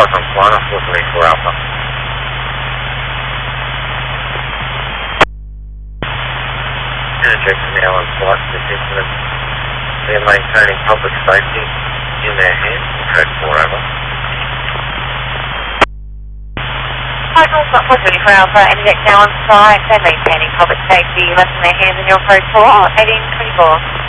Foxtrot Flying, 474 Alpha. Interjecting now on flight to this incident. They're maintaining public safety in their hands. Code 4 over. Hi, Foxtrot 474 Alpha, Interject now on site. They're maintaining public safety left in their hands in your code 4, 1824.